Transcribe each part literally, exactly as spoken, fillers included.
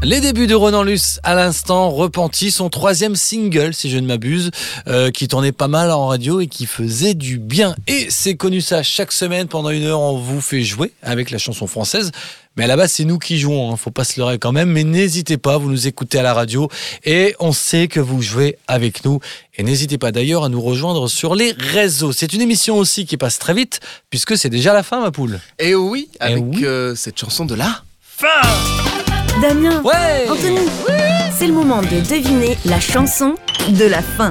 Les débuts de Ronan Luce à l'instant, Repenti, son troisième single si je ne m'abuse, euh, qui tournait pas mal en radio et qui faisait du bien. Et c'est connu ça, chaque semaine pendant une heure on vous fait jouer avec la chanson française. Mais à la base, c'est nous qui jouons, hein. Faut pas se leurrer quand même. Mais n'hésitez pas, vous nous écoutez à la radio et on sait que vous jouez avec nous. Et n'hésitez pas d'ailleurs à nous rejoindre sur les réseaux. C'est une émission aussi qui passe très vite puisque c'est déjà la fin, ma poule. Et oui, avec Et oui. Euh, cette chanson de la fin. Damien, Ouais. Anthony, c'est le moment de deviner la chanson de la fin.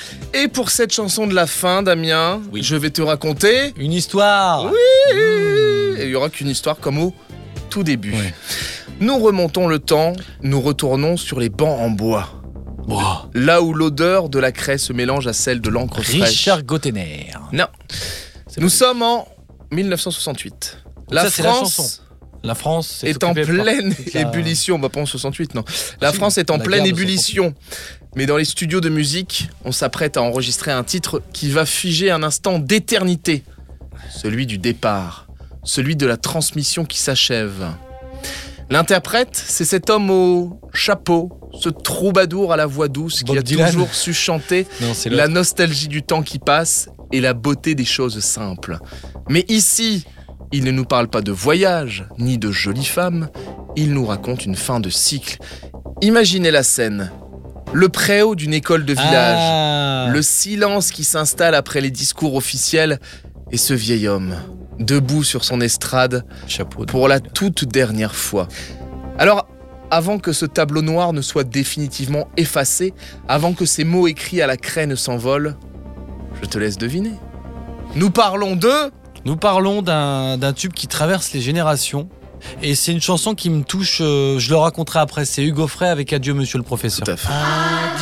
Et pour cette chanson de la fin, Damien, Oui. je vais te raconter. Une histoire. Oui. Et il y aura qu'une histoire comme au tout début. Ouais. Nous remontons le temps, nous retournons sur les bancs en bois. Wow. Là où l'odeur de la craie se mélange à celle de l'encre fraîche. Richard Gottener. Non. C'est Nous pas- sommes en dix-neuf cent soixante-huit. La ça, c'est la France chanson. La France s'est est en occupée par pleine toute la- ébullition. Bah pas en soixante-huit, non. La Si, France est en la pleine guerre de ébullition. Mais dans les studios de musique, on s'apprête à enregistrer un titre qui va figer un instant d'éternité. Celui du départ. Celui de la transmission qui s'achève. L'interprète, c'est cet homme au chapeau, ce troubadour à la voix douce qui Bob a Dylan. toujours su chanter Non, c'est la l'autre. nostalgie du temps qui passe et la beauté des choses simples. Mais ici, il ne nous parle pas de voyage, ni de jolies femmes, il nous raconte une fin de cycle. Imaginez la scène. Le préau d'une école de village, Ah. le silence qui s'installe après les discours officiels, et ce vieil homme, debout sur son estrade, Chapeau. de- pour la toute dernière fois. Alors, avant que ce tableau noir ne soit définitivement effacé, avant que ces mots écrits à la craie ne s'envolent, je te laisse deviner. Nous parlons de... Nous parlons d'un d'un tube qui traverse les générations. Et c'est une chanson qui me touche, euh, je le raconterai après. C'est Hugo Frey avec Adieu Monsieur le Professeur. Tout à fait.